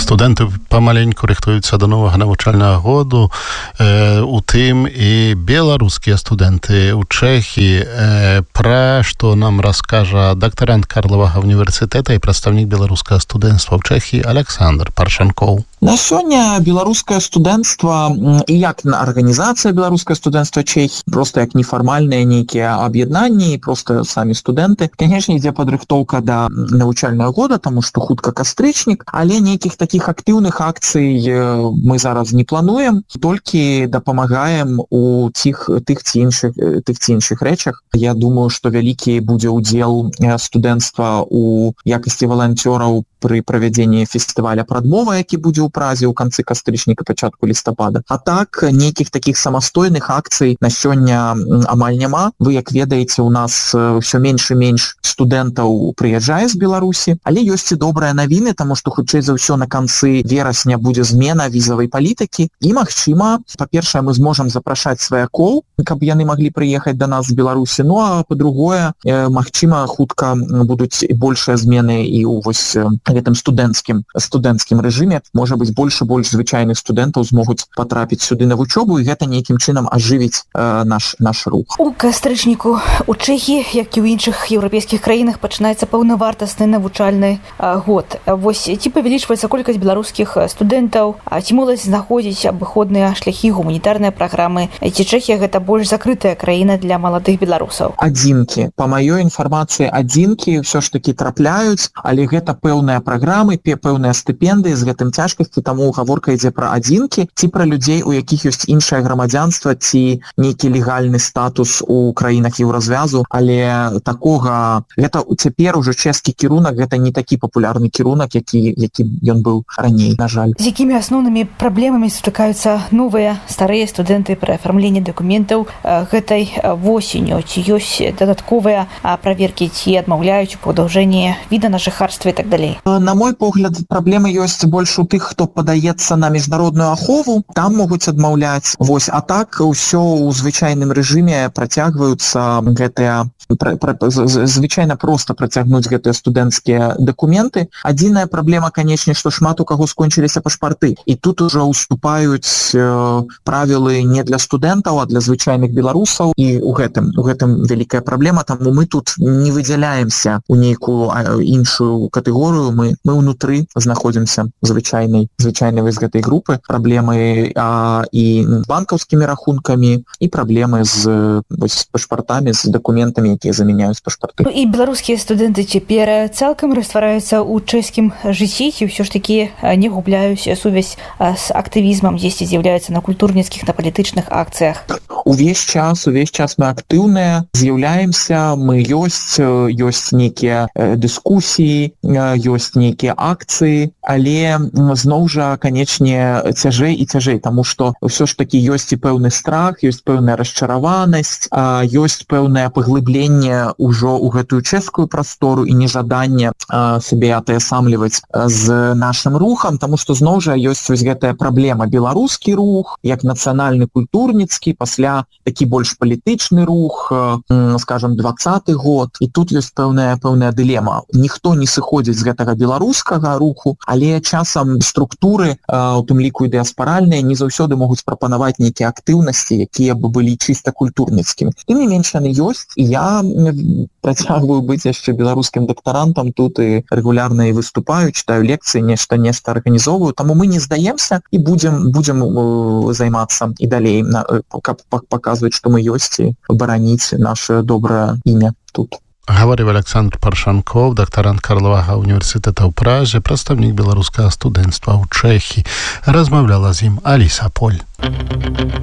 Студэнты памаленьку рыхтуюцца да новага навучальнага году, у тым і беларускія студэнты ў Чэхіі. Пра што нам раскажа дактарант Карлавага універсітэта і прадстаўнік беларускага студэнцтва ў Чэхіі Александр Паршанкоў. На сёння беларускае студэнцтва і як арганізацыя беларускае студэнцтва Чэхіі, проста як нефармальныя нейкія аб'яднанні, проста самі студэнты. Канечне, ідзе падрыхтоўка да навучальнага года, таму што хутка кастрычнік, але нейкіх такіх актыўных акцый мы зараз не плануем, толькі дапамагаем у тых ці іншых рэчах. Я думаю, што вялікі будзе ўдзел студэнцтва у якасці валанцёраў пры правядзенні фестываля прадмова, які будзе ў Празе ў канцы кастрычніка, пачатку лістапада. А так, нейкіх такіх самастойных акцый на сёння амаль няма. Вы, як ведаеце, у нас ўсё менш і менш студэнтаў прыязджае з Беларусі, але ёсць і добрыя навіны, таму што хутчэй за ўсё на канцы верасня будзе змена візавай палітыкі і, магчыма, па-першае, мы зможам запрашаць сваякоў, каб яны маглі прыехаць да нас з Беларусі, ну а па-другое, магчыма, хутка будуць большыя змены і ў вось гэтым студэнцкім рэжыме. Можа быць, больш і больш звычайных студэнтаў змогуць патрапіць сюды на вучобу, і гэта нейкім чынам ажывіць наш рух. У кастрычніку у Чэхіі, як і ў іншых еўрапейскіх краінах, пачынаецца паўнавартасны навучальны год. Вось ці павялічваецца колькасць беларускіх студэнтаў, ці моладзь знаходзіць абыходныя шляхі, гуманітарныя праграмы, ці Чэхія гэта больш закрытая краіна для маладых беларусаў? Адзінкі. Па маёй інфармацыі, адзінкі ўсё ж такі трапляюць, але гэта пэўныя праграмы, пэўныя стыпендыі, з гэтым цяжкасці, таму гаворка ідзе пра адзінкі, ці пра людзей, у якіх ёсць іншае грамадзянства, ці нейкі легальны статус у краінах еўразвязу, але такога, гэта цяпер ужо чэшскі кірунак, гэта не такі папулярны кірунак, які ён быў раней, на жаль. З якімі асноўнымі праблемамі сутыкаюцца новыя, старыя студэнты пры афармленні дакументаў гэтай восенню? Ці ёсць дадатковыя праверкі, ці адмаўляюць у падаўжэнні віда на жыхарства і так далей? На мой погляд, праблемы ёсць больш у тых, хто падаецца на міжнародную ахову, там могуць адмаўляць. Вось, а так усё ў звычайным рэжыме працягваюцца гэтыя, звычайна проста працягнуць гэтыя студэнцкія дакументы. Адзіная праблема, канечне, што шмат у каго скончыліся пашпарты. І тут ужо ўступаюць правілы не для студэнтаў, а для звычайных беларусаў. І ў гэтым вялікая праблема, таму мы тут не выдзяляемся ў нейкую іншую катэгорыю. Мы ўнутры знаходзімся звычайнай з гэтай групы. Праблемы і банкаўскімі рахункамі, і праблемы з пашпартамі, з дакументамі, якія замяняюць пашпарты. І беларускія студэнты цяпер цалкам раствараюцца ў чэшскім жыцці, ці ўсё ж такі не губляюць сувязь з актывізмам, дзесьці з'яўляюцца на культурніцкіх, на палітычных акцыях? Увесь час мы актыўныя, з'яўляемся, мы ёсць нейкія дыскусіі, ёсць нейкія акцыі, але зноў жа, канечне, цяжэй і цяжэй, таму што ўсё ж такі ёсць і пэўны страх, ёсць пэўная расчараванасць, ёсць пэўнае паглыбленне ўжо ў гэтую чэшскую прастору і нежаданне сябе атаясамліваць з нашым рухам, таму што зноў жа ёсць вось гэтая праблема. Беларускі рух, як нацыянальны культурніцкі, пасля такі больш палітычны рух, скажам, 20-й год, і тут ёсць пэўная дылема. Ніхто не сыходзіць з гэтага беларускага руху, але часам структуры, у тым ліку і дыаспаральныя, не заўсёды могуць прапанаваць нейкія актыўнасці, якія бы былі чыста культурніцкімі. Тым не менш яны ёсць, і я працягваю быць яшчэ беларускім дактарантам тут і рэгулярна і выступаю, чытаю лекцыі, нешта арганізоўваю, таму мы не здаемся і будзем займацца і далей, каб паказваць, што мы ёсць і бараніць наше добрае імя тут. Гаварыў Александр Паршанкоў, дактарант Карлавага універсітэта ў Празе, прадстаўнік беларускага студэнцтва ў Чэхіі. Размаўляла з ім Аліса Поль.